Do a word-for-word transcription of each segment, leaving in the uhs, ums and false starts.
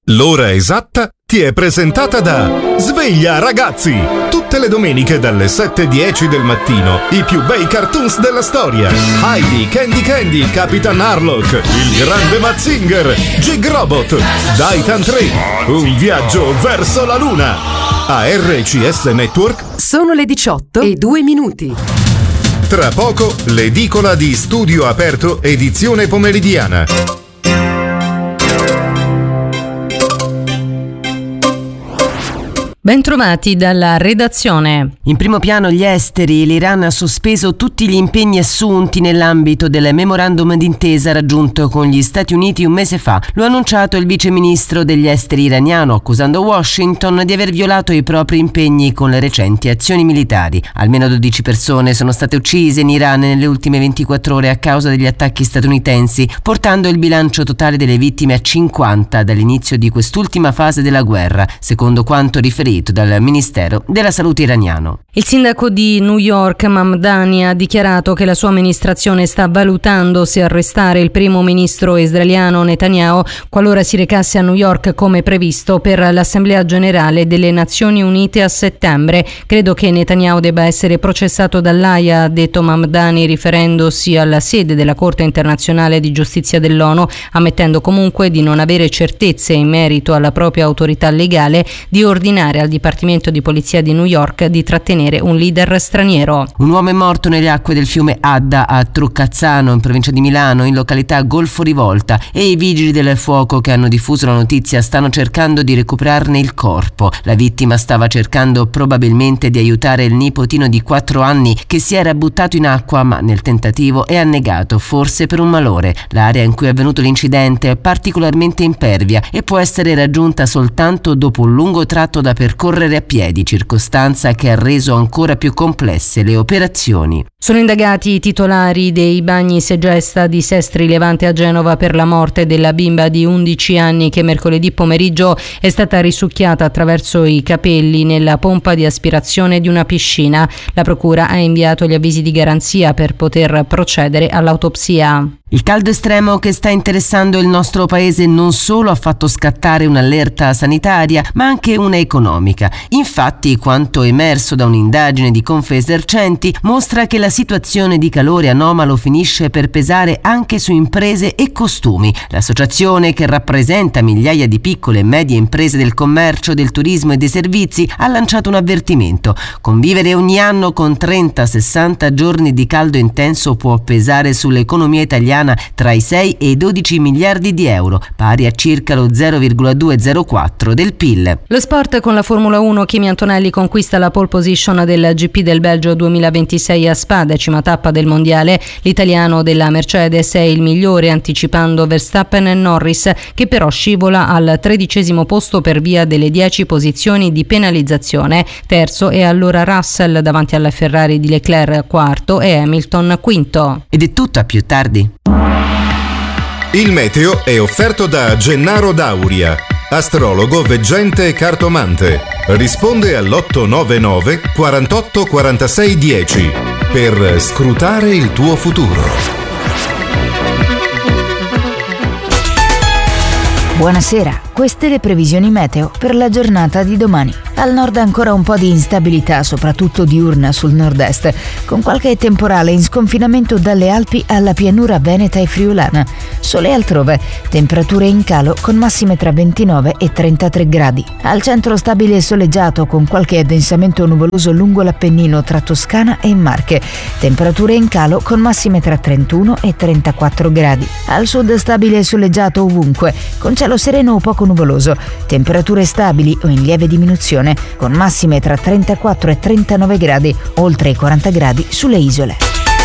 L'ora esatta ti è presentata da Sveglia ragazzi! Tutte le domeniche dalle sette e dieci del mattino i più bei cartoons della storia. Heidi, Candy Candy, Capitan Harlock, il grande Mazinger, Jig Robot, Daitan tre, un viaggio verso la luna. A R C S Network sono le diciotto e due minuti. Tra poco l'edicola di Studio Aperto edizione pomeridiana. Bentrovati dalla redazione. In primo piano gli esteri. L'Iran ha sospeso tutti gli impegni assunti nell'ambito del memorandum d'intesa raggiunto con gli Stati Uniti un mese fa. Lo ha annunciato il vice ministro degli esteri iraniano, accusando Washington di aver violato i propri impegni con le recenti azioni militari. Almeno dodici persone sono state uccise in Iran nelle ultime ventiquattro ore a causa degli attacchi statunitensi, portando il bilancio totale delle vittime a cinquanta dall'inizio di quest'ultima fase della guerra, secondo quanto riferito dal Ministero della Salute iraniano. Il sindaco di New York, Mamdani, ha dichiarato che la sua amministrazione sta valutando se arrestare il primo ministro israeliano Netanyahu qualora si recasse a New York come previsto per l'Assemblea Generale delle Nazioni Unite a settembre. Credo che Netanyahu debba essere processato dall'A I A, ha detto Mamdani, riferendosi alla sede della Corte Internazionale di Giustizia dell'ONU, ammettendo comunque di non avere certezze in merito alla propria autorità legale di ordinare al Dipartimento di Polizia di New York di trattenere un leader straniero. Un uomo è morto nelle acque del fiume Adda a Truccazzano, in provincia di Milano, in località Golfo Rivolta, e i vigili del fuoco che hanno diffuso la notizia stanno cercando di recuperarne il corpo. La vittima stava cercando probabilmente di aiutare il nipotino di quattro anni che si era buttato in acqua, ma nel tentativo è annegato, forse per un malore. L'area in cui è avvenuto l'incidente è particolarmente impervia e può essere raggiunta soltanto dopo un lungo tratto da percorrere correre a piedi, circostanza che ha reso ancora più complesse le operazioni. Sono indagati i titolari dei bagni Segesta di Sestri Levante a Genova per la morte della bimba di undici anni che mercoledì pomeriggio è stata risucchiata attraverso i capelli nella pompa di aspirazione di una piscina. La procura ha inviato gli avvisi di garanzia per poter procedere all'autopsia. Il caldo estremo che sta interessando il nostro paese non solo ha fatto scattare un'allerta sanitaria, ma anche una economica. Infatti, quanto emerso da un'indagine di Confesercenti mostra che la situazione di calore anomalo finisce per pesare anche su imprese e costumi. L'associazione, che rappresenta migliaia di piccole e medie imprese del commercio, del turismo e dei servizi, ha lanciato un avvertimento. Convivere ogni anno con trenta sessanta giorni di caldo intenso può pesare sull'economia italiana tra i sei e i dodici miliardi di euro, pari a circa lo zero virgola due zero quattro del P I L. Lo sport con la Formula uno. Kimi Antonelli conquista la pole position del G P del Belgio duemilaventisei a Spa, decima tappa del mondiale. L'italiano della Mercedes è il migliore, anticipando Verstappen e Norris, che però scivola al tredicesimo posto per via delle dieci posizioni di penalizzazione. Terzo è allora Russell davanti alla Ferrari di Leclerc, quarto, e Hamilton quinto. Ed è tutto, a più tardi. Il meteo è offerto da Gennaro Dauria, astrologo, veggente e cartomante. Risponde all'otto nove nove quarantotto quarantasei dieci per scrutare il tuo futuro. Buonasera, queste le previsioni meteo per la giornata di domani. Al nord ancora un po' di instabilità, soprattutto diurna sul nord-est, con qualche temporale in sconfinamento dalle Alpi alla pianura veneta e friulana. Sole altrove, temperature in calo con massime tra ventinove e trentatré gradi. Al centro stabile e soleggiato con qualche addensamento nuvoloso lungo l'Appennino tra Toscana e Marche. Temperature in calo con massime tra trentuno e trentaquattro gradi. Al sud stabile e soleggiato ovunque, con cielo sereno o poco nuvoloso. Temperature stabili o in lieve diminuzione, con massime tra trentaquattro e trentanove gradi, oltre i quaranta gradi sulle isole.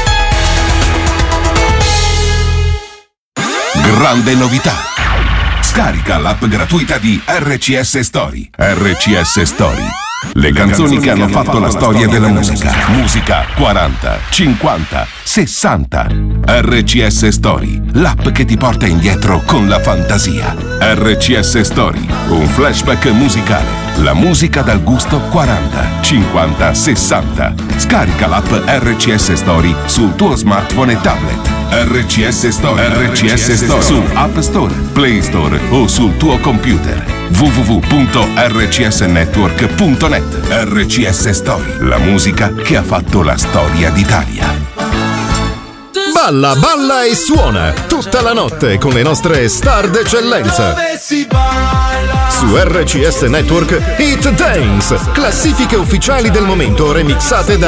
Grande novità! Scarica l'app gratuita di R C S Story. R C S Story. Le canzoni che hanno fatto la storia della musica. Musica quaranta, cinquanta, sessanta. R C S Story, l'app che ti porta indietro con la fantasia. R C S Story, un flashback musicale. La musica dal gusto quaranta, cinquanta, sessanta. Scarica l'app R C S Story sul tuo smartphone e tablet. R C S Story. R C S Story su App Store, Play Store o sul tuo computer. w w w punto r c s network punto net. R C S Story, la musica che ha fatto la storia d'Italia. Balla, balla e suona tutta la notte con le nostre star d'eccellenza. Su R C S Network Hit Dance, classifiche ufficiali del momento remixate da